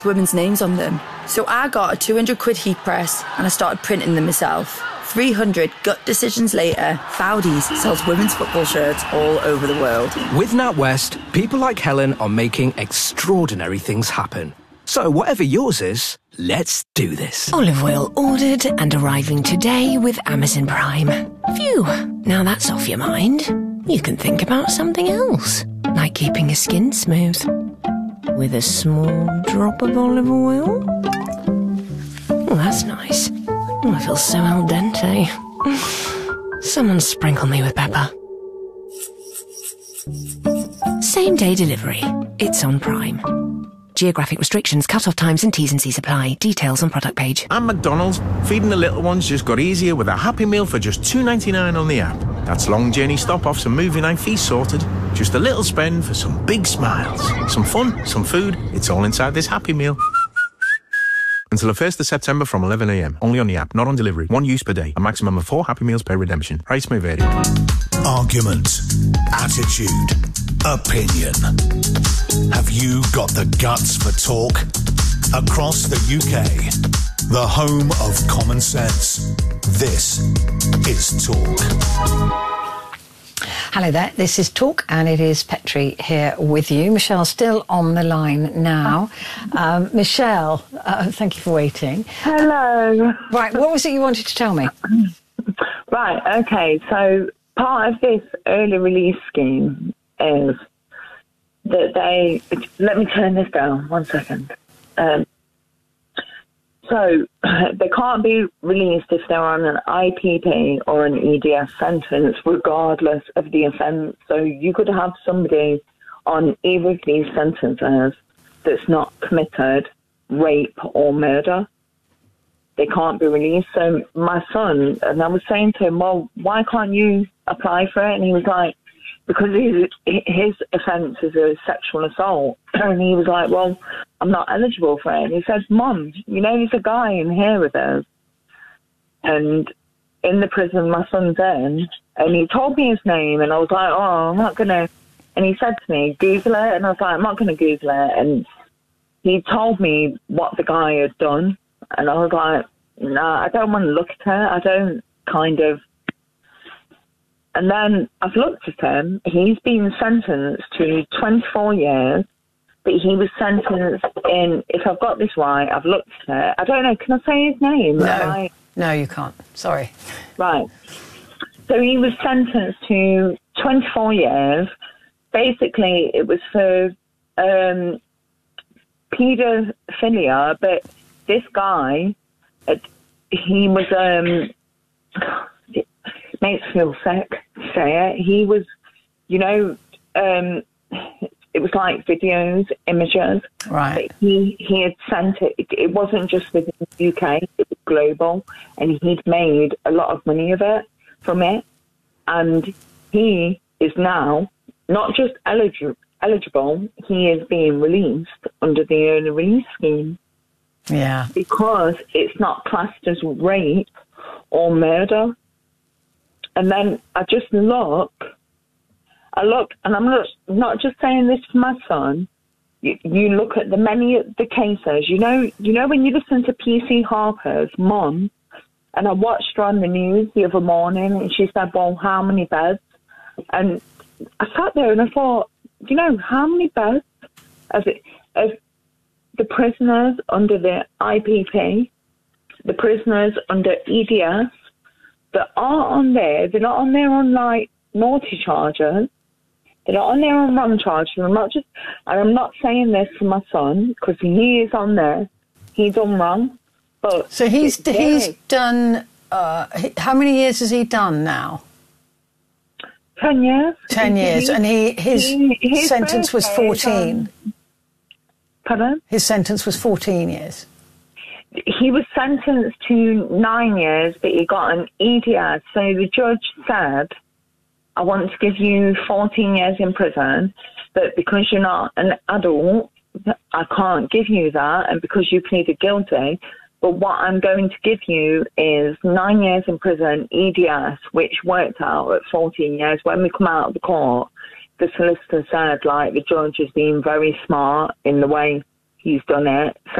women's names on them. So I got a 200 quid heat press and I started printing them myself. 300 gut decisions later, Fowdies sells women's football shirts all over the world. With NatWest, people like Helen are making extraordinary things happen. So whatever yours is, let's do this. Olive oil ordered and arriving today with Amazon Prime. Phew, now that's off your mind. You can think about something else, like keeping your skin smooth. With a small drop of olive oil. Oh, that's nice. Oh, I feel so al dente. Someone sprinkle me with pepper. Same day delivery. It's on Prime. Geographic restrictions, cut-off times and T's and C's apply. Details on product page. And McDonald's, feeding the little ones just got easier with a Happy Meal for just $2.99 on the app. That's long journey stop-offs and movie night feast sorted. Just a little spend for some big smiles. Some fun, some food. It's all inside this Happy Meal. Until the 1st of September from 11 a.m. Only on the app, not on delivery. One use per day. A maximum of 4 Happy Meals per redemption. Price may vary. Argument, attitude, opinion. Have you got the guts for talk? Across the UK, the home of common sense. This is Talk. Hello there, this is Talk and it is Petrie here with you. Michelle's still on the line now. Michelle, thank you for waiting. Hello. Right, what was it you wanted to tell me? Right, okay, so part of this early release scheme is that they... Let me turn this down, 1 second. So they can't be released if they're on an IPP or an EDS sentence, regardless of the offence. So you could have somebody on either of these sentences that's not committed rape or murder. They can't be released. So my son, and I was saying to him, well, why can't you apply for it? And he was like, because his offence is a sexual assault. And he was like, well, I'm not eligible for it. And he said, Mum, you know, there's a guy in here with us. And in the prison my son's in. And he told me his name. And I was like, oh, I'm not going to. And he said to me, Google it. And I was like, I'm not going to Google it. And he told me what the guy had done. And I was like, no, I don't want to look at it. I don't kind of. And then I've looked at him. He's been sentenced to 24 years, but he was sentenced in, if I've got this right, I've looked at it. I don't know, can I say his name? No, you can't. Sorry. Right. So he was sentenced to 24 years. Basically, it was for paedophilia, but this guy, he was... makes me feel sick to say it. He was, you know, it was like videos, images. Right. But he had sent it. It wasn't just within the UK, it was global. And he'd made a lot of money of it, from it. And he is now not just eligible, he is being released under the early release scheme. Yeah. Because it's not classed as rape or murder. And then I look, and I'm not just saying this for my son. You look at many of the cases. You know when you listen to PC Harper's mum, and I watched her on the news the other morning, and she said, "Well, how many beds?" And I sat there and I thought, you know, how many beds of the prisoners under the IPP, the prisoners under EDS. That are on there, they're not on there on like naughty charges. They're not on there on wrong charges. And I'm not saying this for my son because he is on there. He's done wrong. But so he's done. How many years has he done now? 10 years. 10 years, and his sentence was 14. Pardon? His sentence was 14 years. He was sentenced to 9 years, but he got an EDS. So the judge said, I want to give you 14 years in prison, but because you're not an adult, I can't give you that, and because you pleaded guilty, but what I'm going to give you is 9 years in prison, EDS, which worked out at 14 years. When we come out of the court, the solicitor said, like, the judge has been very smart in the way he's done it.